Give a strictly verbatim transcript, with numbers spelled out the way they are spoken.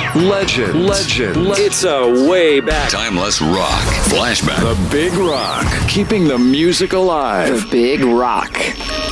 legend, legend. It's a way back. Timeless rock. Flashback. The Big Rock, keeping the music alive. The Big Rock.